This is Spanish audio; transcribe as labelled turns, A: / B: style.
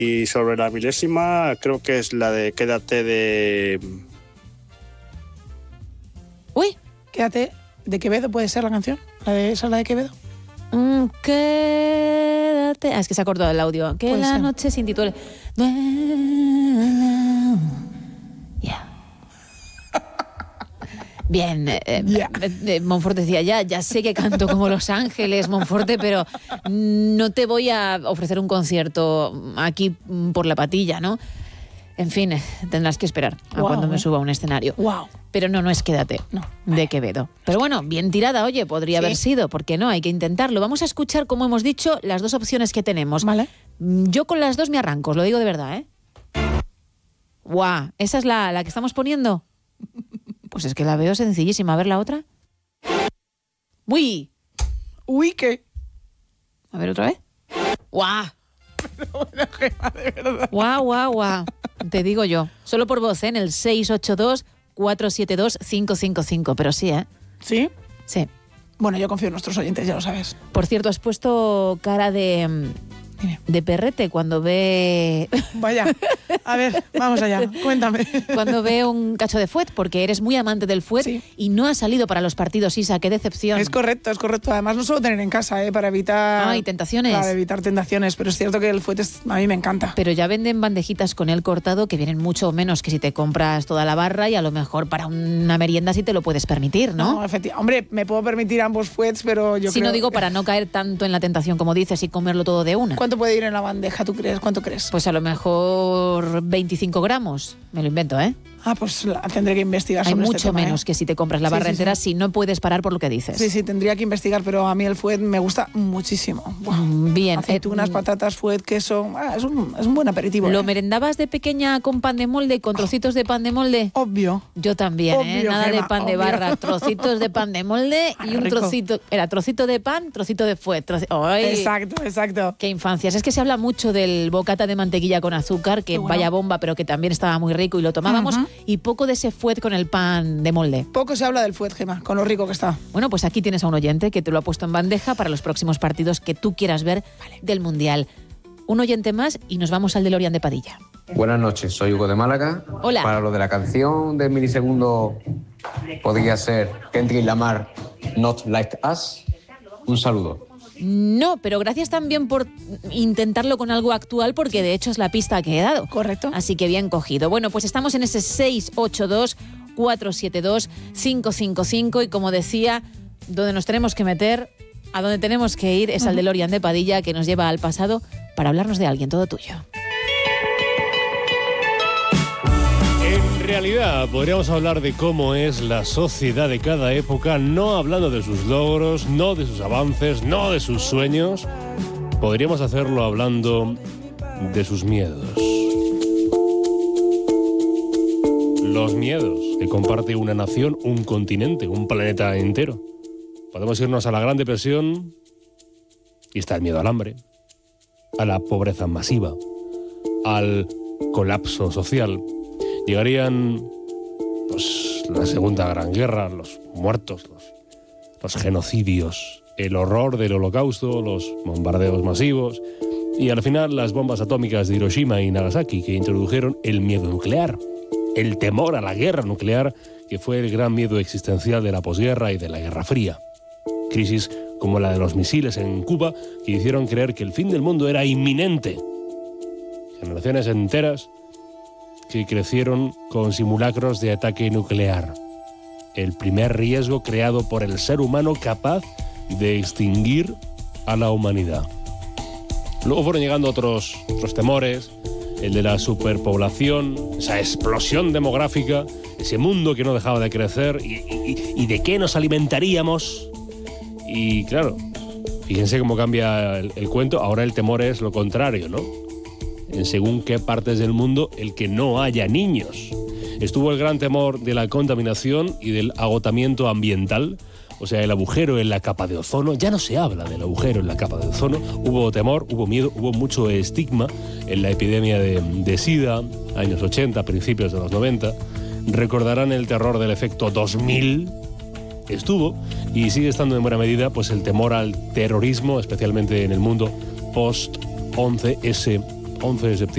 A: Y sobre la milésima, creo que es la de Quédate de...
B: Uy,
C: Quédate, ¿de Quevedo puede ser la canción? ¿Esa es la de Quevedo?
B: quédate... es que se ha cortado el audio. Que
C: Puede
B: la
C: ser.
B: noche sin ti duele. Ya. Bien, Monfort decía, ya sé que canto como Los Ángeles, Monforte, pero no te voy a ofrecer un concierto aquí por la patilla, ¿no? En fin, tendrás que esperar a cuando me suba a un escenario.
C: Wow.
B: Pero no es Quédate,
C: No.
B: de Quevedo. Pero bueno, bien tirada, oye, podría haber sido, ¿por qué no? Hay que intentarlo. Vamos a escuchar, como hemos dicho, las dos opciones que tenemos.
C: Vale.
B: Yo con las dos me arranco, os lo digo de verdad, ¿eh? ¡Guau! ¿Esa es la que estamos poniendo? Pues es que la veo sencillísima. A ver la otra. ¡Uy!
C: Uy, ¿qué?
B: A ver otra vez. ¡Guau!
C: Bueno, Gemma, de verdad.
B: ¡Guau, guau, guau! Te digo yo. Solo por voz, ¿eh? En el 682-472-555. Pero sí, ¿eh?
C: ¿Sí?
B: Sí.
C: Bueno, yo confío en nuestros oyentes, ya lo sabes.
B: Por cierto, has puesto cara de perrete cuando ve...
C: Vaya, a ver, vamos allá, cuéntame.
B: Cuando ve un cacho de fuet, porque eres muy amante del fuet y no has salido para los partidos, Isa, qué decepción.
C: Es correcto. Además, no suelo tener en casa, para evitar...
B: Ay, tentaciones.
C: Para evitar tentaciones, pero es cierto que el fuet a mí me encanta.
B: Pero ya venden bandejitas con él cortado que vienen mucho menos que si te compras toda la barra y a lo mejor para una merienda sí te lo puedes permitir, ¿no?
C: No, efectivamente. Hombre, me puedo permitir ambos fuets, pero yo creo...
B: no digo para no caer tanto en la tentación como dices y comerlo todo de una.
C: ¿Cuánto puede ir en la bandeja, tú crees? ¿Cuánto crees?
B: Pues a lo mejor 25 gramos. Me lo invento, ¿eh?
C: Ah, pues tendré que investigar
B: Hay
C: sobre
B: mucho
C: este tema,
B: menos que si te compras la barra entera si no puedes parar por lo que dices.
C: Sí, tendría que investigar, pero a mí el fuet me gusta muchísimo.
B: Bien.
C: Aceitunas, patatas, fuet, queso... es un buen aperitivo.
B: ¿Lo merendabas de pequeña con pan de molde, con trocitos de pan de molde?
C: Obvio.
B: Yo también,
C: Obvio,
B: Nada
C: Gemma,
B: de pan de
C: obvio.
B: barra, trocitos de pan de molde y un
C: rico.
B: trocito... Era trocito de pan, trocito de fuet. ¡Ay!
C: Exacto.
B: Qué infancias. Es que se habla mucho del bocata de mantequilla con azúcar, que vaya bomba, pero que también estaba muy rico y lo tomábamos, y poco de ese fuet con el pan de molde.
C: Poco se habla del fuet, Gemma, con lo rico que está.
B: Bueno, pues aquí tienes a un oyente que te lo ha puesto en bandeja para los próximos partidos que tú quieras ver del Mundial. Un oyente más y nos vamos al DeLorean de Padilla.
D: Buenas noches, soy Hugo de Málaga.
B: Hola.
D: Para lo de la canción de Milisegundo, podría ser Kendrick Lamar, Not Like Us. Un saludo.
B: No, pero gracias también por intentarlo con algo actual, porque de hecho es la pista que he dado.
C: Correcto.
B: Así que bien cogido. Bueno, pues estamos en ese 682-472-555 y como decía, donde nos tenemos que meter, a donde tenemos que ir es al DeLorean de Padilla, que nos lleva al pasado para hablarnos de alguien. Todo tuyo.
E: En realidad, podríamos hablar de cómo es la sociedad de cada época, no hablando de sus logros, no de sus avances, no de sus sueños. Podríamos hacerlo hablando de sus miedos. Los miedos que comparte una nación, un continente, un planeta entero. Podemos irnos a la Gran Depresión y está el miedo al hambre, a la pobreza masiva, al colapso social. Llegarían pues, la Segunda Gran Guerra, los muertos, los genocidios, el horror del Holocausto, los bombardeos masivos y al final las bombas atómicas de Hiroshima y Nagasaki que introdujeron el miedo nuclear, el temor a la guerra nuclear, que fue el gran miedo existencial de la posguerra y de la Guerra Fría. Crisis como la de los misiles en Cuba que hicieron creer que el fin del mundo era inminente. Generaciones enteras que crecieron con simulacros de ataque nuclear. El primer riesgo creado por el ser humano capaz de extinguir a la humanidad. Luego fueron llegando otros temores, el de la superpoblación, esa explosión demográfica, ese mundo que no dejaba de crecer y de qué nos alimentaríamos. Y claro, fíjense cómo cambia el cuento. Ahora el temor es lo contrario, ¿no? En según qué partes del mundo, el que no haya niños. Estuvo el gran temor de la contaminación y del agotamiento ambiental, o sea, el agujero en la capa de ozono. Ya no se habla del agujero en la capa de ozono. Hubo temor, hubo miedo, hubo mucho estigma en la epidemia de SIDA, años 80, principios de los 90. Recordarán el terror del efecto 2000. Estuvo y sigue estando en buena medida pues el temor al terrorismo, especialmente en el mundo post 11 de septiembre.